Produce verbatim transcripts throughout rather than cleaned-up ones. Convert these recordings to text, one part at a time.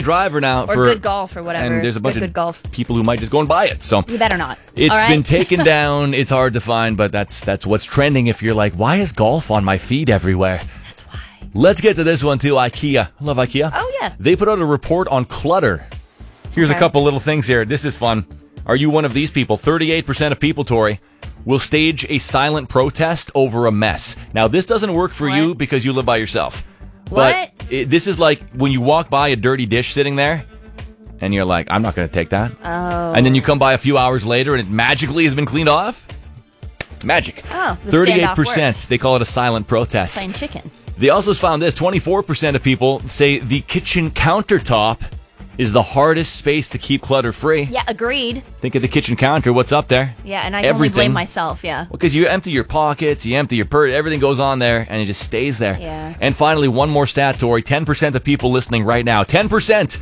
driver now. Or for, good golf or whatever. And there's a bunch good, of good golf. people who might just go and buy it. So you better not. It's All right? been taken down. It's hard to find, but that's that's what's trending. If you're like, why is golf on my feed everywhere? That's why. Let's get to this one too. IKEA. I love IKEA. Oh, yeah. They put out a report on clutter. Here's Okay. a couple little things here. This is fun. Are you one of these people? thirty-eight percent of people, Tori, will stage a silent protest over a mess. Now, this doesn't work for What? you because you live by yourself. What? But it, this is like when you walk by a dirty dish sitting there, and you're like, I'm not going to take that. Oh. And then you come by a few hours later, and it magically has been cleaned off. Magic. Oh, the thirty-eight standoff percent. worked. They call it a silent protest. Plain chicken. They also found this. twenty-four percent of people say the kitchen countertop is the hardest space to keep clutter-free. Yeah, agreed. Think of the kitchen counter. What's up there? Yeah, and I can only blame myself, yeah. Because you empty your pockets, you empty your purse, everything goes on there, and it just stays there. Yeah. And finally, one more stat, Tori. ten percent of people listening right now, ten percent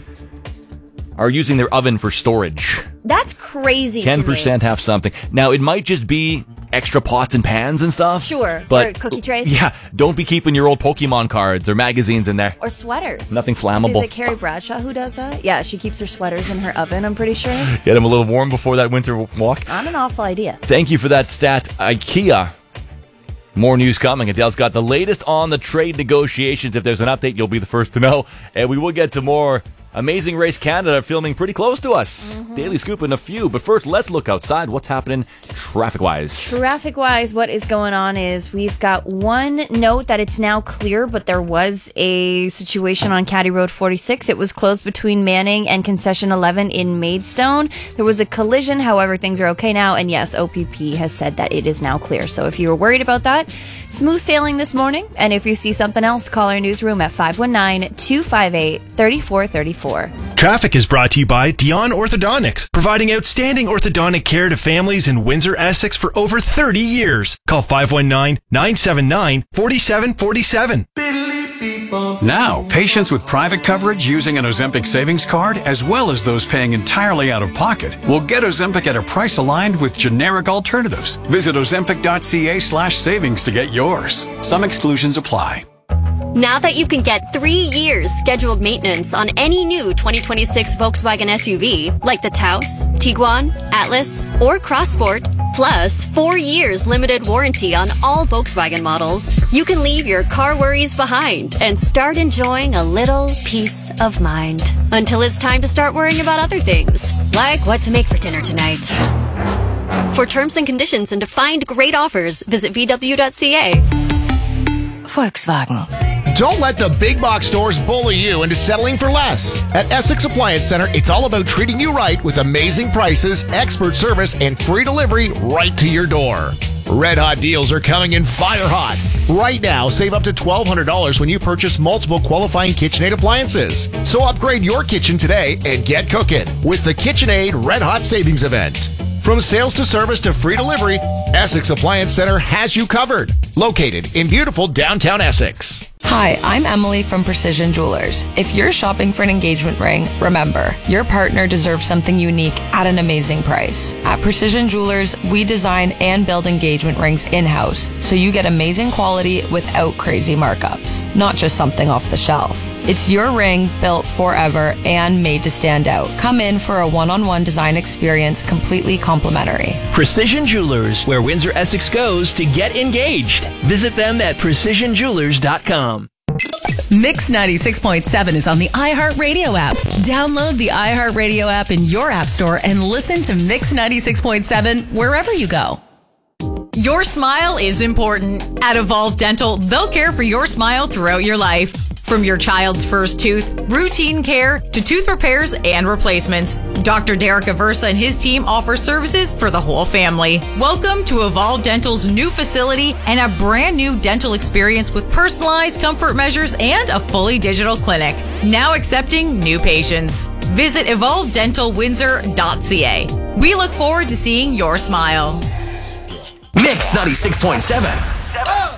are using their oven for storage. That's crazy to me. ten percent have something. Now, it might just be extra pots and pans and stuff. Sure. But, or cookie trays. Yeah, don't be keeping your old Pokemon cards or magazines in there. Or sweaters. Nothing flammable. Is it Carrie Bradshaw who does that? Yeah, she keeps her sweaters in her oven, I'm pretty sure. Get them a little warm before that winter walk. Not an awful idea. Thank you for that stat, IKEA. More news coming. Adele's got the latest on the trade negotiations. If there's an update, you'll be the first to know. And we will get to more. Amazing Race Canada filming pretty close to us. Mm-hmm. Daily Scoop in a few. But first, let's look outside. What's happening traffic-wise? Traffic-wise, what is going on is we've got one note that it's now clear, but there was a situation on Caddy Road forty-six. It was closed between Manning and Concession eleven in Maidstone. There was a collision. However, things are okay now. And yes, O P P has said that it is now clear. So if you were worried about that, smooth sailing this morning. And if you see something else, call our newsroom at five one nine, two five eight, three four three four. Traffic is brought to you by Dion Orthodontics, providing outstanding orthodontic care to families in Windsor, Essex for over thirty years. Call five one nine, nine seven nine, four seven four seven. Now, patients with private coverage using an Ozempic savings card, as well as those paying entirely out of pocket, will get Ozempic at a price aligned with generic alternatives. Visit ozempic.ca slash savings to get yours. Some exclusions apply. Now that you can get three years scheduled maintenance on any new twenty twenty-six Volkswagen S U V, like the Taos, Tiguan, Atlas, or Crossport, plus four years limited warranty on all Volkswagen models, you can leave your car worries behind and start enjoying a little peace of mind. Until it's time to start worrying about other things, like what to make for dinner tonight. For terms and conditions and to find great offers, visit v w dot c a. Volkswagen. Don't let the big box stores bully you into settling for less. At Essex Appliance Center, it's all about treating you right with amazing prices, expert service, and free delivery right to your door. Red hot deals are coming in fire hot. Right now, save up to twelve hundred dollars when you purchase multiple qualifying KitchenAid appliances. So upgrade your kitchen today and get cooking with the KitchenAid Red Hot Savings Event. From sales to service to free delivery, Essex Appliance Center has you covered. Located in beautiful downtown Essex. Hi, I'm Emily from Precision Jewelers. If you're shopping for an engagement ring, remember, your partner deserves something unique at an amazing price. At Precision Jewelers, we design and build engagement rings in-house, so you get amazing quality without crazy markups, not just something off the shelf. It's your ring built forever and made to stand out. Come in for a one-on-one design experience completely complimentary. Precision Jewelers, where Windsor, Essex goes to get engaged. Visit them at precision jewelers dot com. Mix ninety-six point seven is on the iHeartRadio app. Download the iHeartRadio app in your app store and listen to Mix ninety-six point seven wherever you go. Your smile is important. At Evolve Dental, they'll care for your smile throughout your life. From your child's first tooth, routine care, to tooth repairs and replacements, Doctor Derek Aversa and his team offer services for the whole family. Welcome to Evolve Dental's new facility and a brand new dental experience with personalized comfort measures and a fully digital clinic. Now accepting new patients. Visit evolve dental windsor dot c a. We look forward to seeing your smile. Mix ninety-six point seven.